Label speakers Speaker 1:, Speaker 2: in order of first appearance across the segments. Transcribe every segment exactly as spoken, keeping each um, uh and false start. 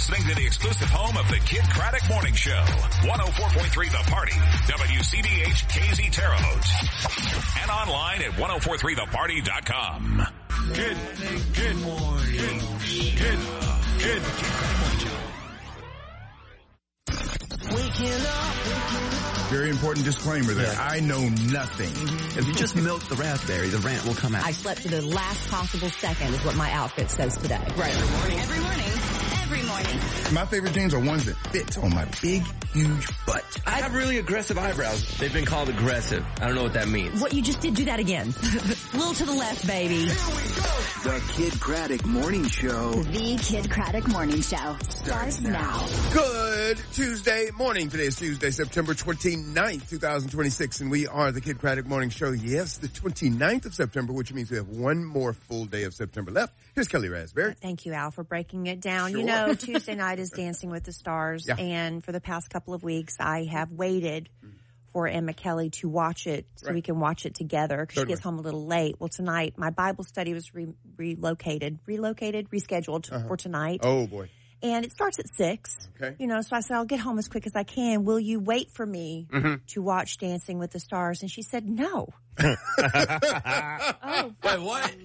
Speaker 1: listening to the exclusive home of the Kid Craddock Morning Show. one oh four point three The Party. W C B H K Z Terre Haute. And online at ten forty-three the party dot com.
Speaker 2: Good, good morning. Good, good, good.
Speaker 3: Waking up.
Speaker 4: Very important disclaimer there. Yeah. I know nothing.
Speaker 5: Mm-hmm. If you just milk the raspberry, the rant will come out.
Speaker 6: I slept to the last possible second is what my outfit says today.
Speaker 3: Right. Every morning. Every morning. Every morning.
Speaker 4: My favorite jeans are ones that fit on my big, huge butt.
Speaker 7: I have really aggressive eyebrows. They've been called aggressive. I don't know what that means.
Speaker 6: What you just did, do that again. A little to the left, baby.
Speaker 4: Here we go.
Speaker 5: The Kid Craddock Morning Show.
Speaker 3: The Kid Craddock Morning Show starts now.
Speaker 4: Good Tuesday morning. Today is Tuesday, September twenty-ninth, twenty twenty-six, and we are the Kid Craddock Morning Show. Yes, the twenty-ninth of September, which means we have one more full day of September left. Here's Kelly Raspberry.
Speaker 8: Thank you, Al, for breaking it down.
Speaker 4: Sure.
Speaker 8: You know, Tuesday night is Dancing with the Stars,
Speaker 4: yeah.
Speaker 8: and for the past couple of weeks, I have waited for Emma Kelly to watch it so
Speaker 4: right.
Speaker 8: we can watch it together because she gets
Speaker 4: Certainly.
Speaker 8: home a little late. Well, tonight, my Bible study was re- relocated, relocated, rescheduled
Speaker 4: Uh-huh.
Speaker 8: for tonight.
Speaker 4: Oh, boy.
Speaker 8: And it starts at six.
Speaker 4: Okay.
Speaker 8: You know, so I said, I'll get home as quick as I can. Will you wait for me
Speaker 4: mm-hmm.
Speaker 8: to watch Dancing with the Stars? And she said, no.
Speaker 7: oh. Wait, what?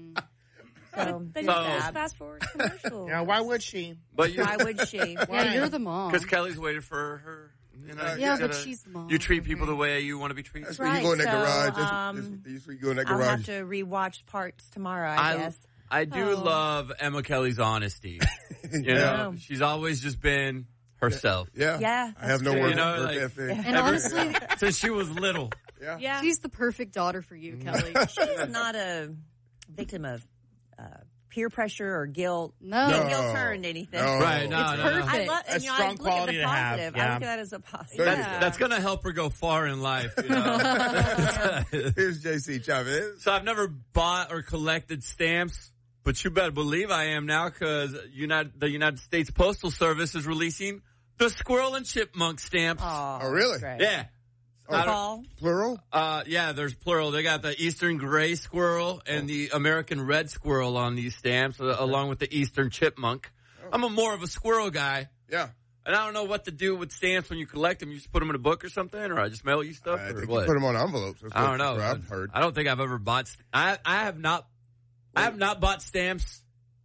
Speaker 8: So,
Speaker 9: then
Speaker 7: so,
Speaker 9: you just fast forward commercial.
Speaker 10: Yeah, why would she?
Speaker 7: But you,
Speaker 8: why would she?
Speaker 9: Yeah, you're the mom.
Speaker 7: Because Kelly's waiting for her. You know,
Speaker 4: Uh,
Speaker 9: yeah,
Speaker 7: you
Speaker 9: but
Speaker 7: gotta,
Speaker 9: she's the mom.
Speaker 7: You treat people the way you want to be treated.
Speaker 4: That's when you go in that
Speaker 8: so,
Speaker 4: garage. That's,
Speaker 8: um,
Speaker 4: that's, that's when you go in that
Speaker 8: I'll
Speaker 4: garage.
Speaker 8: have to rewatch parts tomorrow, I,
Speaker 7: I,
Speaker 8: guess.
Speaker 7: I do
Speaker 8: Oh.
Speaker 7: love Emma Kelly's honesty. You
Speaker 4: Yeah.
Speaker 7: know, she's always just been herself.
Speaker 4: Yeah.
Speaker 8: Yeah,
Speaker 4: I have no
Speaker 8: that's
Speaker 4: work,
Speaker 7: true. You know,
Speaker 4: work
Speaker 7: like-
Speaker 4: ethic.
Speaker 9: And honestly,
Speaker 7: Since she was little.
Speaker 4: Yeah.
Speaker 9: yeah. she's the perfect daughter for you, Kelly.
Speaker 8: She's not a victim of uh, peer pressure or guilt.
Speaker 9: No.
Speaker 4: No.
Speaker 8: Guilt turned anything.
Speaker 4: No.
Speaker 7: Right, no,
Speaker 9: It's
Speaker 7: no, no.
Speaker 9: perfect.
Speaker 8: I love,
Speaker 10: A
Speaker 8: and, you know,
Speaker 10: strong
Speaker 8: I look
Speaker 10: quality
Speaker 8: at the
Speaker 10: to have,
Speaker 8: positive.
Speaker 10: yeah.
Speaker 8: I look at that as a positive.
Speaker 7: That's,
Speaker 8: Yeah.
Speaker 7: that's going to help her go far in life. You know?
Speaker 4: Here's J C Chavez.
Speaker 7: So I've never bought or collected stamps, but you better believe I am now because United, the United States Postal Service is releasing the Squirrel and Chipmunk stamps.
Speaker 8: Oh,
Speaker 4: Oh, really?
Speaker 8: great.
Speaker 7: Yeah.
Speaker 4: Oh,
Speaker 7: I don't-
Speaker 8: Paul?
Speaker 4: Plural?
Speaker 7: Uh, yeah, there's plural. They got the Eastern Gray Squirrel and the American Red Squirrel on these stamps, uh, along with the Eastern Chipmunk. I'm a more of a squirrel guy,
Speaker 4: Yeah.
Speaker 7: and I don't know what to do with stamps when you collect them. You just put them in a book or something, or I just mail you stuff,
Speaker 4: I
Speaker 7: or
Speaker 4: think
Speaker 7: what?
Speaker 4: you put them on envelopes. That's
Speaker 7: I
Speaker 4: what-
Speaker 7: don't know.
Speaker 4: that's what I've heard.
Speaker 7: I don't think I've ever bought. St- I I have not. I have not bought stamps.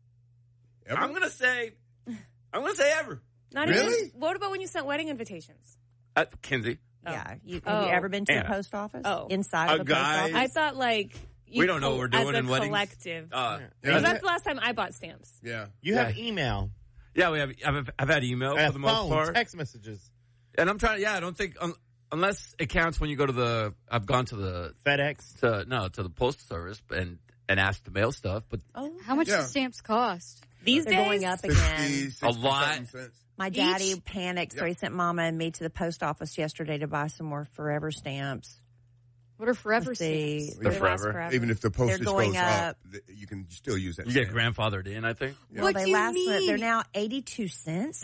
Speaker 4: Ever?
Speaker 7: I'm gonna say. I'm gonna say ever.
Speaker 9: Not
Speaker 4: Really?
Speaker 9: even. What about when you sent wedding invitations?
Speaker 7: At Kinsey.
Speaker 8: Yeah. You, have
Speaker 9: Oh.
Speaker 8: you ever been to
Speaker 7: Anna.
Speaker 8: the post office?
Speaker 9: Oh.
Speaker 8: Inside
Speaker 7: A
Speaker 8: of the post
Speaker 7: guy-
Speaker 8: office?
Speaker 9: I thought like you
Speaker 7: We don't know what we're doing
Speaker 9: as a
Speaker 7: in weddings.
Speaker 9: collective.
Speaker 7: Uh,
Speaker 4: Yeah.
Speaker 9: Because that's the last time I bought stamps.
Speaker 4: Yeah.
Speaker 10: You
Speaker 7: Yeah.
Speaker 10: have email.
Speaker 7: yeah, we have. I've, I've had email
Speaker 10: I
Speaker 7: for the most
Speaker 10: phone,
Speaker 7: part,
Speaker 10: text messages.
Speaker 7: and I'm trying. Yeah, I don't think un, unless it counts when you go to the. I've gone to the
Speaker 10: FedEx.
Speaker 7: to no to the postal service and and asked to mail stuff, but
Speaker 8: Oh,
Speaker 9: How much
Speaker 4: Yeah.
Speaker 9: do stamps cost these
Speaker 8: they're
Speaker 9: days?
Speaker 8: going up
Speaker 4: sixty,
Speaker 8: again.
Speaker 4: sixty
Speaker 7: A lot.
Speaker 4: something cents.
Speaker 8: My daddy
Speaker 9: Each?
Speaker 8: panicked, so
Speaker 4: Yeah.
Speaker 8: he sent Mama and me to the post office yesterday to buy some more Forever stamps.
Speaker 9: What are forever
Speaker 8: Let's see.
Speaker 9: stamps?
Speaker 7: They're
Speaker 9: They last
Speaker 7: forever.
Speaker 4: Even if the postage
Speaker 8: going
Speaker 4: goes up,
Speaker 8: up.
Speaker 4: th- you can still use that.
Speaker 7: you get
Speaker 4: stamp.
Speaker 7: grandfathered in. I think.
Speaker 4: Yeah.
Speaker 8: Well,
Speaker 9: What
Speaker 8: they
Speaker 9: do you
Speaker 8: last.
Speaker 9: mean?
Speaker 8: They're now eighty-two cents.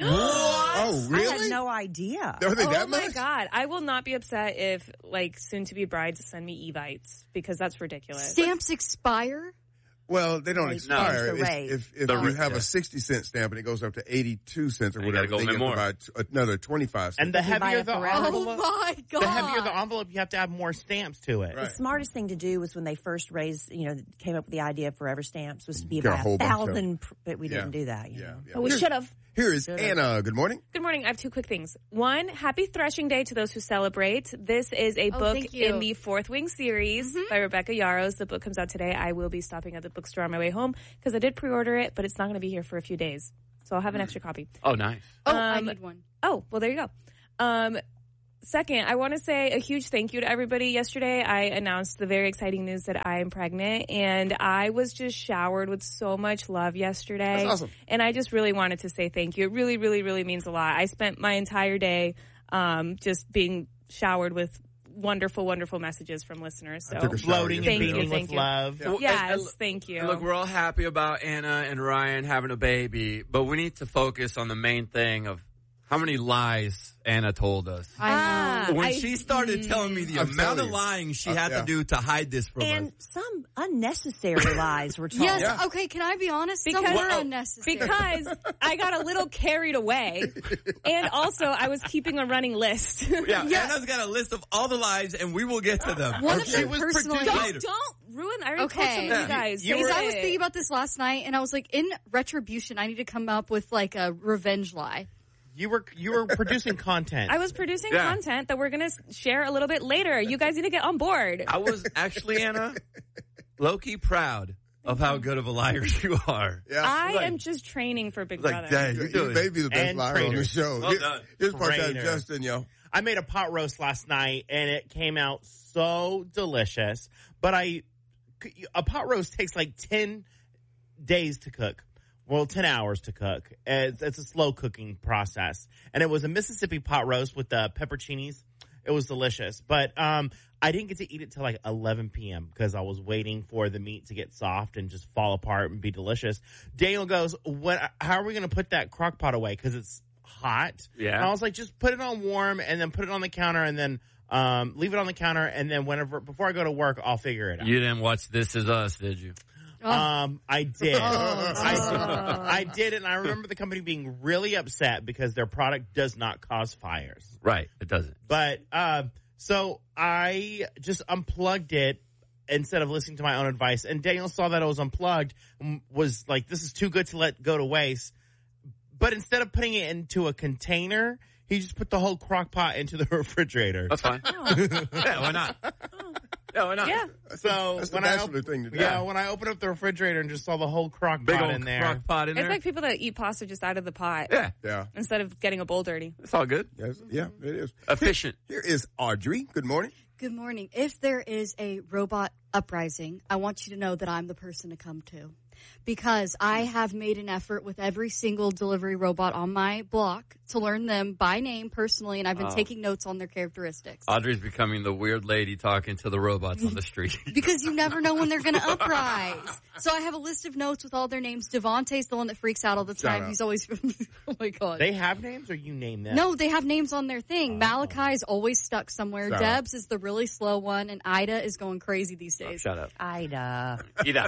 Speaker 4: Oh,
Speaker 8: I
Speaker 4: really?
Speaker 8: had no idea.
Speaker 4: Are they
Speaker 9: Oh
Speaker 4: that
Speaker 9: my
Speaker 4: much?
Speaker 9: god! I will not be upset if like soon-to-be brides send me Evites because that's ridiculous.
Speaker 3: Stamps expire?
Speaker 4: Well, they don't
Speaker 8: They
Speaker 4: expire.
Speaker 8: change the
Speaker 4: If,
Speaker 8: rate.
Speaker 4: if, if
Speaker 7: The
Speaker 4: you
Speaker 7: rate,
Speaker 4: have
Speaker 7: yeah.
Speaker 4: a sixty cent stamp and it goes up to eighty-two cents or
Speaker 7: You
Speaker 4: whatever,
Speaker 7: gotta go
Speaker 4: then
Speaker 7: in
Speaker 4: you
Speaker 7: more.
Speaker 4: have to buy t- another twenty-five cents.
Speaker 10: And the
Speaker 8: If you buy
Speaker 10: heavier
Speaker 8: a
Speaker 10: the
Speaker 8: Forever-
Speaker 10: envelope,
Speaker 3: Oh my God.
Speaker 10: the heavier the envelope, you have to have more stamps to it.
Speaker 4: Right.
Speaker 8: The smartest thing to do was when they first raised, you know, came up with the idea of Forever stamps was to be
Speaker 4: Get a
Speaker 8: about
Speaker 4: whole
Speaker 8: a
Speaker 4: bunch of
Speaker 8: thousand, pr- but we
Speaker 4: Yeah.
Speaker 8: didn't do that. You
Speaker 4: Yeah,
Speaker 8: know?
Speaker 4: yeah.
Speaker 9: Oh, we
Speaker 4: Here-
Speaker 9: should have.
Speaker 4: Here is
Speaker 8: Should've.
Speaker 4: Anna. Good morning.
Speaker 9: Good morning. I have two quick things. One, happy Threshing Day to those who celebrate. This is a
Speaker 3: Oh,
Speaker 9: book
Speaker 3: thank you.
Speaker 9: in the Fourth Wing series by Rebecca Yarros. The book comes out today. I will be stopping at the bookstore on my way home because I did pre-order it, but it's not going to be here for a few days. So I'll have an extra copy.
Speaker 7: Oh, nice.
Speaker 3: Oh, I
Speaker 9: Um,
Speaker 3: need one.
Speaker 9: Oh, well, there you go. Um, second, I want to say a huge thank you to everybody. Yesterday, I announced the very exciting news that I am pregnant, and I was just showered with so much love yesterday.
Speaker 4: That's awesome.
Speaker 9: And I just really wanted to say thank you. It really, really, really means a lot. I spent my entire day um, just being showered with wonderful, wonderful messages from listeners. So
Speaker 4: I took a shower
Speaker 10: Floating and
Speaker 9: Thank you,
Speaker 10: beaming
Speaker 9: thank
Speaker 10: with
Speaker 9: you.
Speaker 10: love.
Speaker 4: Yeah.
Speaker 7: Well,
Speaker 9: yes,
Speaker 7: and- and-
Speaker 9: thank you.
Speaker 7: And look, we're all happy about Anna and Ryan having a baby, but we need to focus on the main thing of How many lies Anna told us?
Speaker 8: I
Speaker 7: When
Speaker 8: I,
Speaker 7: she started telling me the
Speaker 4: I'm
Speaker 7: amount
Speaker 4: telling
Speaker 7: of
Speaker 4: you.
Speaker 7: lying she
Speaker 4: Uh,
Speaker 7: had
Speaker 4: yeah.
Speaker 7: to do to hide this from
Speaker 8: and
Speaker 7: us.
Speaker 8: some unnecessary lies were told.
Speaker 11: Yes.
Speaker 4: Yeah.
Speaker 11: Okay. Can I be honest? Some
Speaker 9: Because-
Speaker 11: were
Speaker 9: Well,
Speaker 11: unnecessary.
Speaker 9: Because I got a little carried away. And also, I was keeping a running list.
Speaker 7: Yeah,
Speaker 11: Yes.
Speaker 7: Anna's got a list of all the lies, and we will get to them.
Speaker 11: One of
Speaker 7: She
Speaker 11: them
Speaker 7: was
Speaker 11: personally-
Speaker 7: producing
Speaker 9: don't,
Speaker 7: later.
Speaker 9: don't ruin. I already
Speaker 11: Okay.
Speaker 9: told some of
Speaker 7: Yeah.
Speaker 9: you guys.
Speaker 7: You
Speaker 9: Say
Speaker 11: Because I
Speaker 9: it.
Speaker 11: was thinking about this last night, and I was like, in retribution, I need to come up with like a revenge lie.
Speaker 10: You were you were producing content.
Speaker 9: I was producing
Speaker 7: Yeah.
Speaker 9: content that we're going to share a little bit later. You guys need to get on board.
Speaker 7: I was actually, Anna, low-key proud of how good of a liar you are.
Speaker 4: Yeah.
Speaker 9: I
Speaker 7: like-
Speaker 9: am just training for Big
Speaker 7: Like,
Speaker 9: Brother.
Speaker 7: dang,
Speaker 4: You,
Speaker 7: you're
Speaker 4: you
Speaker 7: doing
Speaker 4: may be the best
Speaker 10: And
Speaker 4: liar on the
Speaker 10: traitors.
Speaker 4: show.
Speaker 7: Well
Speaker 4: Here-
Speaker 7: done.
Speaker 4: Here's part time
Speaker 10: Traitor.
Speaker 4: Justin, yo.
Speaker 10: I made a pot roast last night, and it came out so delicious. But I, a pot roast takes like ten days to cook. Well, ten hours to cook. It's, it's a slow cooking process. And it was a Mississippi pot roast with the pepperoncinis. It was delicious. But um, I didn't get to eat it till like eleven p.m. because I was waiting for the meat to get soft and just fall apart and be delicious. Daniel goes, "What? How are we going to put that crock pot away? Because it's hot."
Speaker 7: Yeah.
Speaker 10: And I was like, just put it on warm and then put it on the counter and then um, leave it on the counter. And then whenever, before I go to work, I'll figure it out.
Speaker 7: You didn't watch This Is Us, did you?
Speaker 10: Um, I did.
Speaker 11: Oh.
Speaker 10: I, I did, and I remember the company being really upset because their product does not cause fires.
Speaker 7: Right, it doesn't.
Speaker 10: But uh, so I just unplugged it instead of listening to my own advice. And Daniel saw that it was unplugged, and was like, "This is too good to let go to waste." But instead of putting it into a container, he just put the whole crock pot into the refrigerator.
Speaker 7: That's fine. Yeah, why not? Yeah, why not?
Speaker 9: Yeah.
Speaker 10: So
Speaker 4: That's the
Speaker 10: when I
Speaker 4: bachelor
Speaker 10: op-
Speaker 4: thing to do.
Speaker 10: yeah, when I opened up the refrigerator and just saw the whole crock
Speaker 7: Big
Speaker 10: pot
Speaker 7: old
Speaker 10: in there.
Speaker 7: crock pot in
Speaker 9: It's
Speaker 7: there.
Speaker 9: like people that eat pasta just out of the pot
Speaker 7: yeah,
Speaker 4: Yeah.
Speaker 9: instead of getting a bowl dirty.
Speaker 7: it's all good.
Speaker 4: Yes, yeah, it is.
Speaker 7: Efficient.
Speaker 4: Here is Audrey. Good morning.
Speaker 11: Good morning. If there is a robot uprising, I want you to know that I'm the person to come to. Because I have made an effort with every single delivery robot on my block to learn them by name personally, and I've been
Speaker 7: Oh.
Speaker 11: taking notes on their characteristics.
Speaker 7: Audrey's becoming the weird lady talking to the robots on the street.
Speaker 11: Because you never know when they're going to uprise. So I have a list of notes with all their names. Devontae's the one that freaks out all the
Speaker 4: Shout
Speaker 11: time.
Speaker 4: out.
Speaker 11: He's always, oh my God.
Speaker 10: They have names, or you name them?
Speaker 11: No, they have names on their thing. Malachi is always stuck somewhere.
Speaker 4: Shout out.
Speaker 11: Debs is the really slow one, and Ida is going crazy these days.
Speaker 7: Shut up.
Speaker 8: Ida.
Speaker 7: Ida.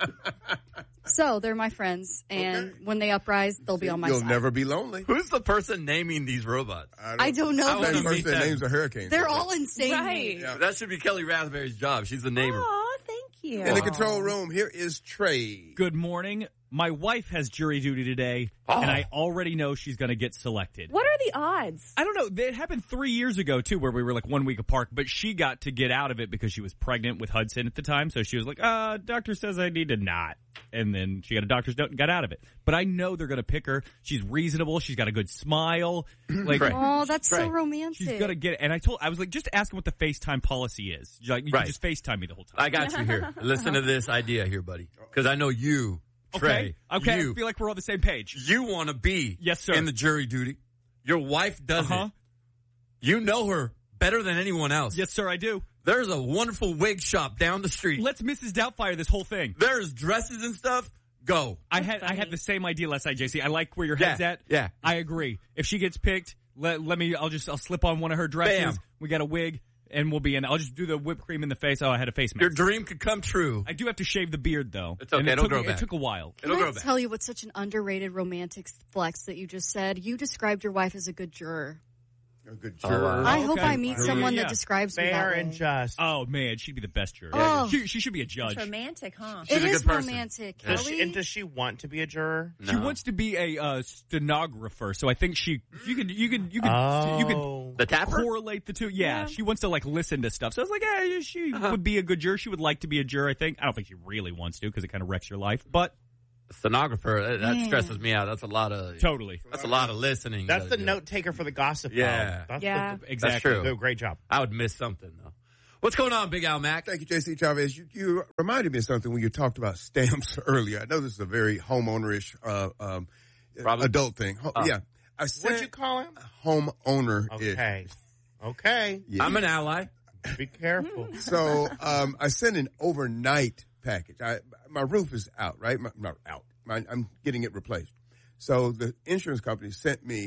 Speaker 11: So they're my friends, and
Speaker 4: Okay.
Speaker 11: when they uprise, they'll be on my
Speaker 4: You'll
Speaker 11: side.
Speaker 4: never be lonely.
Speaker 7: Who's the person naming these robots?
Speaker 11: I don't know.
Speaker 7: I
Speaker 4: That
Speaker 7: wanna
Speaker 11: These-
Speaker 7: meet
Speaker 4: person that
Speaker 7: them.
Speaker 4: names a hurricane.
Speaker 11: They're all insane.
Speaker 9: Right.
Speaker 4: Yeah.
Speaker 7: That should be Kelly Raspberry's job. She's the neighbor.
Speaker 8: Oh, thank you.
Speaker 4: In the control room, here is Trey.
Speaker 2: Good morning. My wife has jury duty today,
Speaker 7: Oh.
Speaker 2: and I already know she's going to get selected.
Speaker 9: What are the odds?
Speaker 2: I don't know. It happened three years ago, too, where we were like one week apart, but she got to get out of it because she was pregnant with Hudson at the time. So she was like, uh, doctor says I need to not. And then she got a doctor's note and got out of it. But I know they're going to pick her. She's reasonable. She's got a good smile. Like,
Speaker 7: Right.
Speaker 11: Oh, that's so
Speaker 7: Right.
Speaker 11: romantic.
Speaker 2: she's going to get it. And I told, I was like, just ask him what the FaceTime policy is. Like, you
Speaker 7: Right.
Speaker 2: can just FaceTime me the whole time.
Speaker 7: I got you here. Listen to this idea here, buddy. Because I know you, Trey.
Speaker 2: Okay. Okay.
Speaker 7: You,
Speaker 2: I feel like we're on the same page.
Speaker 7: you want to be
Speaker 2: Yes, sir.
Speaker 7: in the jury duty. Your wife doesn't.
Speaker 2: Uh-huh.
Speaker 7: You know her better than anyone else.
Speaker 2: Yes, sir, I do.
Speaker 7: There's a wonderful wig shop down the street.
Speaker 2: Let's Missus Doubtfire this whole thing.
Speaker 7: There's dresses and stuff. Go.
Speaker 2: I had I had the same idea last night, J C. I like where your head's
Speaker 7: Yeah,
Speaker 2: at.
Speaker 7: yeah.
Speaker 2: I agree. If she gets picked, let let me. I'll just I'll slip on one of her dresses.
Speaker 7: Bam.
Speaker 2: We got a wig, and we'll be in. I'll just do the whipped cream in the face. Oh, I had a face mask.
Speaker 7: Your dream could come true.
Speaker 2: I do have to shave the beard though.
Speaker 7: It's okay,
Speaker 2: And it
Speaker 7: it'll
Speaker 2: took,
Speaker 7: grow
Speaker 2: It
Speaker 7: back.
Speaker 2: took a while.
Speaker 11: Can
Speaker 7: It'll
Speaker 11: I
Speaker 7: grow back.
Speaker 11: tell you what's such an underrated romantic flex that you just said? You described your wife as a good juror.
Speaker 4: A good
Speaker 7: Oh,
Speaker 4: juror.
Speaker 7: wow.
Speaker 11: I
Speaker 2: okay.
Speaker 11: hope I meet
Speaker 2: Yeah,
Speaker 11: someone
Speaker 2: yeah.
Speaker 11: that describes me
Speaker 10: Fair
Speaker 11: that
Speaker 10: and
Speaker 11: way.
Speaker 10: just.
Speaker 2: Oh man, she'd be the best juror.
Speaker 11: Oh.
Speaker 2: She, she should be a judge.
Speaker 8: It's romantic, huh?
Speaker 7: She's
Speaker 11: It
Speaker 7: a
Speaker 11: is
Speaker 7: good person.
Speaker 11: romantic,
Speaker 10: Does
Speaker 11: Kelly.
Speaker 10: she, and does she want to be a juror?
Speaker 2: She
Speaker 7: No.
Speaker 2: wants to be a uh, stenographer, so I think she you could you could you could
Speaker 10: Oh.
Speaker 2: you could
Speaker 7: The tapper?
Speaker 2: correlate the two. Yeah,
Speaker 9: Yeah.
Speaker 2: she wants to like listen to stuff. So I was like, yeah, she
Speaker 7: Uh-huh.
Speaker 2: would be a good juror. She would like to be a juror. I think. I don't think she really wants to because it kind of wrecks your life. But
Speaker 7: Stenographer, that, that
Speaker 11: Yeah.
Speaker 7: stresses me out. That's a lot of
Speaker 2: totally,
Speaker 7: That's a lot of listening. you
Speaker 10: That's
Speaker 7: gotta
Speaker 10: the
Speaker 7: do.
Speaker 10: note taker for the gossip.
Speaker 7: Yeah.
Speaker 10: file. That's
Speaker 9: Yeah.
Speaker 10: the-
Speaker 2: exactly.
Speaker 7: That's true.
Speaker 10: do a great job.
Speaker 7: I would miss something though. What's going on, Big Al Mac?
Speaker 4: Thank you, J C Chavez. You, you reminded me of something when you talked about stamps earlier. I know this is a very homeownerish uh, um,
Speaker 7: Problem?
Speaker 4: adult thing. Ho-
Speaker 7: Oh.
Speaker 4: Yeah. I
Speaker 10: What'd
Speaker 4: said
Speaker 10: you call him?
Speaker 4: homeowner.
Speaker 10: Okay. Okay.
Speaker 4: Yeah.
Speaker 7: I'm an ally.
Speaker 10: Be careful.
Speaker 4: So um, I sent an overnight package. I, my roof is out, right? My, not out. My, I'm getting it replaced. So the insurance company sent me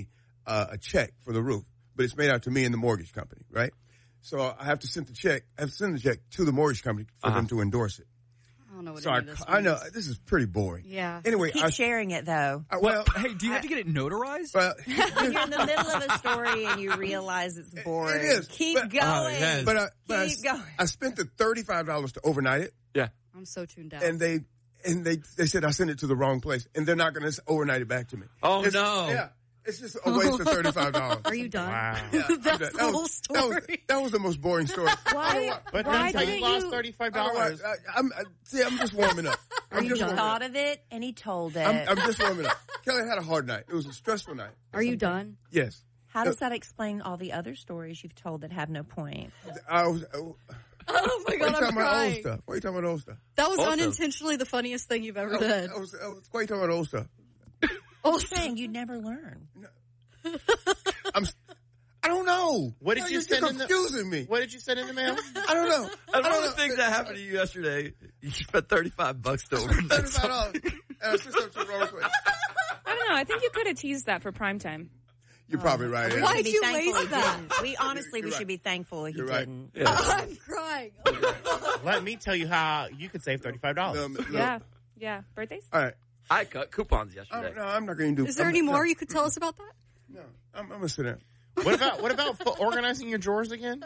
Speaker 4: uh, a check for the roof, but it's made out to me and the mortgage company, right? So I have to send the check. I have to send the check to the mortgage company for
Speaker 7: Uh-huh.
Speaker 4: them to endorse it.
Speaker 11: I don't know what
Speaker 4: So
Speaker 11: any
Speaker 4: I,
Speaker 11: of this
Speaker 4: I know
Speaker 11: means.
Speaker 4: this is pretty boring.
Speaker 11: Yeah.
Speaker 4: Anyway,
Speaker 8: Keep
Speaker 4: I,
Speaker 8: sharing it though.
Speaker 4: I- well,
Speaker 2: Hey, do you have to get it notarized?
Speaker 4: well,
Speaker 8: When you're in the middle of a story and you realize it's boring,
Speaker 4: it is,
Speaker 8: keep
Speaker 4: but-
Speaker 8: going.
Speaker 7: Oh, yes.
Speaker 4: but I, but I,
Speaker 8: Keep going.
Speaker 4: I spent the thirty-five dollars to overnight it,
Speaker 7: Yeah.
Speaker 11: I'm so tuned out.
Speaker 4: and they and they they said I sent it to the wrong place, and they're not going to overnight it back to me.
Speaker 7: Oh,
Speaker 4: It's-
Speaker 7: no.
Speaker 4: Yeah, it's just a waste of thirty-five dollars.
Speaker 11: Are you done?
Speaker 10: Wow.
Speaker 4: Yeah, I'm
Speaker 11: That's
Speaker 4: done.
Speaker 11: the
Speaker 4: That was-
Speaker 11: whole
Speaker 4: That was,
Speaker 11: story.
Speaker 4: that was the most boring story.
Speaker 9: Why?
Speaker 10: But
Speaker 9: Why
Speaker 10: that's how you
Speaker 9: didn't
Speaker 10: lost
Speaker 9: you-
Speaker 10: thirty-five
Speaker 4: I don't know
Speaker 10: dollars.
Speaker 4: why- I, I'm, I, see, I'm just warming up. I'm
Speaker 8: He
Speaker 4: just warming up.
Speaker 8: thought of it and he told it.
Speaker 4: I'm, I'm just warming up. Kelly had a hard night. It was a stressful night.
Speaker 11: Are you done?
Speaker 4: Yes.
Speaker 8: How does that explain all the other stories you've told that have no point?
Speaker 4: I was. Oh,
Speaker 11: Oh my
Speaker 4: why you
Speaker 11: god, I'm
Speaker 4: talking about old
Speaker 11: crying.
Speaker 4: stuff? Why you talking about old stuff?
Speaker 11: That was
Speaker 7: Awesome.
Speaker 11: unintentionally the funniest thing you've ever
Speaker 4: I was,
Speaker 11: done.
Speaker 4: I was, I was, why you talking about old stuff?
Speaker 8: I'm saying you'd never learn.
Speaker 4: I'm. I don't know.
Speaker 10: What did
Speaker 4: No,
Speaker 10: you
Speaker 4: you're
Speaker 10: send in the-
Speaker 4: confusing me.
Speaker 10: What did you send in the mail?
Speaker 4: I don't know.
Speaker 7: And
Speaker 4: I
Speaker 7: one
Speaker 4: don't
Speaker 7: of the
Speaker 4: know.
Speaker 7: things that happened to you yesterday, you spent thirty-five bucks to overnight
Speaker 4: Thirty-five
Speaker 7: something.
Speaker 4: dollars. And I switched up to the wrong place.
Speaker 9: I don't know. I think you could have teased that for prime time.
Speaker 4: You're probably right.
Speaker 8: We
Speaker 4: Ed.
Speaker 11: Why'd
Speaker 8: should be
Speaker 11: you
Speaker 8: thankful
Speaker 11: waste
Speaker 8: he
Speaker 11: that?
Speaker 8: didn't. We honestly,
Speaker 4: You're
Speaker 8: we
Speaker 4: right.
Speaker 8: should be thankful he
Speaker 4: You're right.
Speaker 8: didn't.
Speaker 7: Yeah.
Speaker 11: I'm crying.
Speaker 10: Let me tell you how you could save thirty-five dollars.
Speaker 4: Um, look,
Speaker 9: Yeah. Yeah. Birthdays?
Speaker 4: All right.
Speaker 7: I cut coupons
Speaker 4: I'm,
Speaker 7: yesterday.
Speaker 4: no, I'm not going to do.
Speaker 11: Is there
Speaker 4: I'm,
Speaker 11: any
Speaker 4: no,
Speaker 11: more you could tell us about that?
Speaker 4: No, I'm, I'm going to sit down.
Speaker 10: What about what about fo- organizing your drawers again?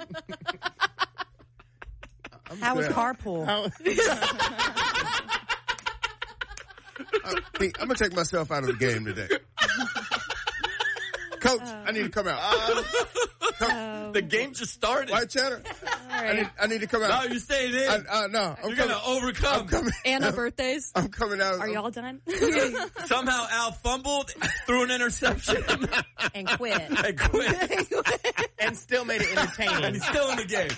Speaker 4: I'm
Speaker 8: How was
Speaker 4: sit down.
Speaker 8: carpool?
Speaker 10: How,
Speaker 4: Uh, hey, I'm going to take myself out of the game today. Coach, I need to come out. Coach,
Speaker 7: The game just started.
Speaker 4: White cheddar. I need, I need to come
Speaker 7: No,
Speaker 4: out.
Speaker 7: you're staying in.
Speaker 4: I, uh, no, I'm
Speaker 7: you're
Speaker 4: coming.
Speaker 7: gonna overcome.
Speaker 4: I'm coming.
Speaker 11: Anna birthdays.
Speaker 4: I'm coming out.
Speaker 9: Are y'all done?
Speaker 7: Somehow Al fumbled, threw an interception,
Speaker 8: And quit.
Speaker 7: and quit.
Speaker 10: and still made it
Speaker 7: And
Speaker 10: entertaining.
Speaker 7: he's still in the game.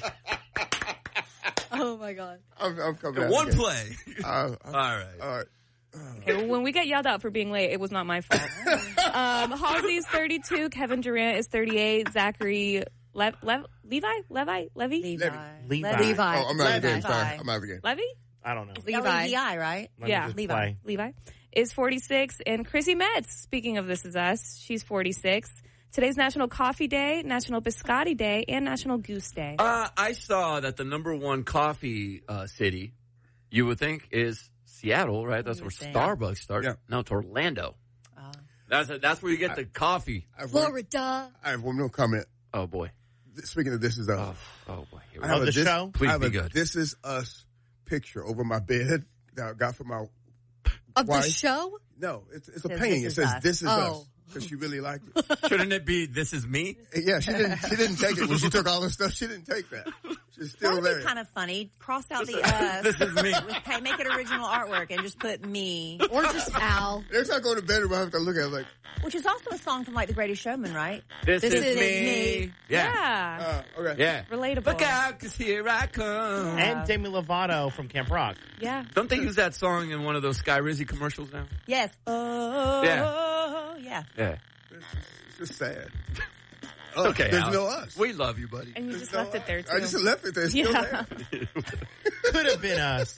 Speaker 11: Oh my god.
Speaker 4: I'm, I'm coming out.
Speaker 7: One
Speaker 4: again.
Speaker 7: play.
Speaker 4: Uh, uh,
Speaker 7: All right.
Speaker 4: all right.
Speaker 9: Okay, well, when we get yelled out for being late, it was not my fault. um, Halsey is thirty-two. Kevin Durant is thirty-eight. Zachary Le- Le- Levi? Levi? Levy?
Speaker 8: Levi.
Speaker 10: Levi.
Speaker 11: Levi.
Speaker 4: Oh, I'm out of the game.
Speaker 8: Levi.
Speaker 4: Sorry. I'm out of the game.
Speaker 9: Levy?
Speaker 10: I don't know.
Speaker 8: Levi. L E V I, right?
Speaker 10: Let me
Speaker 9: Yeah,
Speaker 10: just
Speaker 8: Levi.
Speaker 10: play.
Speaker 9: Levi is forty-six. And Chrissy Metz, speaking of This Is Us, she's forty-six. Today's National Coffee Day, National Biscotti Day, and National Goose Day.
Speaker 7: Uh, I saw that the number one coffee uh, city, you would think, is Seattle, right? That's
Speaker 8: You
Speaker 7: where
Speaker 8: would think.
Speaker 7: Starbucks starts.
Speaker 4: Yeah.
Speaker 7: No, it's Orlando.
Speaker 8: Oh.
Speaker 7: That's that's where you get the coffee.
Speaker 4: I have one,
Speaker 11: Florida.
Speaker 4: I have one more comment.
Speaker 7: Oh boy.
Speaker 4: Speaking of This Is Us.
Speaker 7: Oh, oh boy. Here we
Speaker 4: I
Speaker 7: go.
Speaker 4: have
Speaker 10: Oh,
Speaker 4: a
Speaker 10: the
Speaker 4: this,
Speaker 10: show?
Speaker 7: Please
Speaker 4: I have
Speaker 7: be
Speaker 4: a
Speaker 7: good.
Speaker 4: This Is Us picture over my bed that I got from my
Speaker 11: Of
Speaker 4: wife.
Speaker 11: the show?
Speaker 4: No, it's, it's a
Speaker 8: Says
Speaker 4: painting. It
Speaker 8: This Is
Speaker 4: says
Speaker 8: Us.
Speaker 4: This Is
Speaker 11: Oh.
Speaker 4: Us. Because she really liked it.
Speaker 7: Shouldn't it be This Is Me?
Speaker 4: Yeah, she didn't. She didn't take it when she took all her stuff. She didn't take that. She's
Speaker 8: That
Speaker 4: still
Speaker 8: would
Speaker 4: there.
Speaker 8: be kind of funny. Cross out the us.
Speaker 7: This is me.
Speaker 8: Hey, make it original artwork and just put me.
Speaker 11: Or just Al.
Speaker 4: Every time I go to bedroom, I have to look at it like,
Speaker 8: Which is also a song from like The Greatest Showman, right?
Speaker 7: This,
Speaker 11: This
Speaker 7: is,
Speaker 11: is
Speaker 7: me.
Speaker 11: me.
Speaker 7: Yeah.
Speaker 9: Yeah.
Speaker 4: uh, okay.
Speaker 7: Yeah.
Speaker 9: Relatable.
Speaker 7: Look out, cause here I come.
Speaker 10: And Demi Lovato from Camp Rock.
Speaker 9: Yeah.
Speaker 7: Don't they use that song in one of those Sky Rizzy commercials now?
Speaker 8: Yes. Oh,
Speaker 7: Yeah.
Speaker 8: yeah.
Speaker 7: Yeah.
Speaker 4: It's just sad.
Speaker 7: It's
Speaker 4: Uh,
Speaker 7: okay,
Speaker 4: There's
Speaker 7: Al.
Speaker 4: no us.
Speaker 7: We love you, buddy.
Speaker 9: And you
Speaker 4: There's
Speaker 9: just
Speaker 4: no
Speaker 9: left it there,
Speaker 4: us.
Speaker 9: too.
Speaker 4: I just left it there. It's still
Speaker 9: Yeah.
Speaker 4: there.
Speaker 10: Could have been us.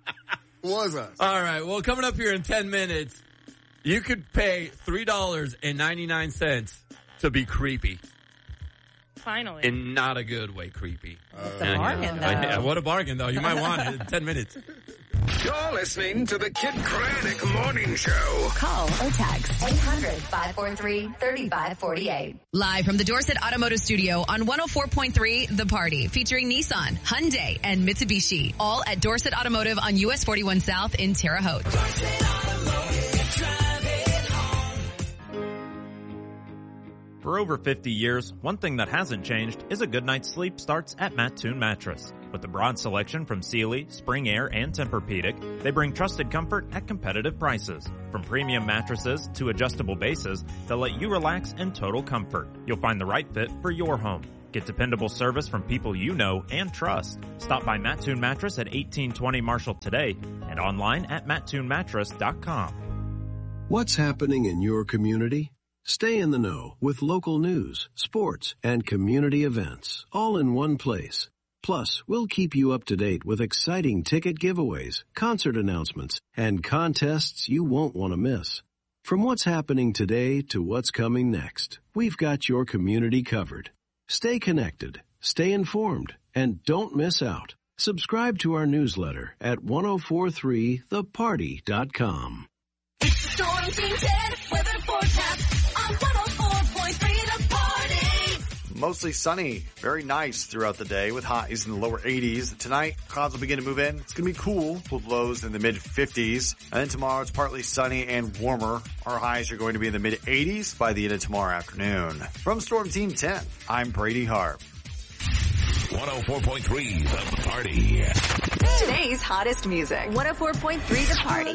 Speaker 4: Was us.
Speaker 7: All right. Well, coming up here in ten minutes, you could pay three dollars and ninety-nine cents to be creepy.
Speaker 9: Finally.
Speaker 7: In not a good way creepy.
Speaker 8: It's a bargain, though.
Speaker 7: Yeah, what a bargain, though. You might want it in ten minutes.
Speaker 1: You're listening to the Kid Craddock Morning Show.
Speaker 3: Call or text eight hundred, five four three, three five four eight.
Speaker 12: Live from the Dorset Automotive Studio on one oh four point three The Party, featuring Nissan, Hyundai, and Mitsubishi. All at Dorset Automotive on U S forty-one South in Terre Haute.
Speaker 13: For over fifty years, one thing that hasn't changed is a good night's sleep starts at Mattoon Mattress. With a broad selection from Sealy, Spring Air, and Tempur-Pedic, they bring trusted comfort at competitive prices. From premium mattresses to adjustable bases, they'll let you relax in total comfort. You'll find the right fit for your home. Get dependable service from people you know and trust. Stop by Mattoon Mattress at eighteen twenty Marshall today and online at mattoon mattress dot com.
Speaker 14: What's happening in your community? Stay in the know with local news, sports, and community events, all in one place. Plus, we'll keep you up to date with exciting ticket giveaways, concert announcements, and contests you won't want to miss. From what's happening today to what's coming next, we've got your community covered. Stay connected, stay informed, and don't miss out. Subscribe to our newsletter at ten forty-three the party dot com.
Speaker 15: Storm Team ten weather forecast on one oh four point three The Party.
Speaker 16: Mostly sunny, very nice throughout the day with highs in the lower eighties. Tonight, clouds will begin to move in. It's going to be cool with lows in the mid fifties. And then tomorrow, it's partly sunny and warmer. Our highs are going to be in the mid eighties by the end of tomorrow afternoon. From Storm Team ten, I'm Brady Harp.
Speaker 1: one oh four point three The Party.
Speaker 3: Today's hottest music. one oh four point three The Party.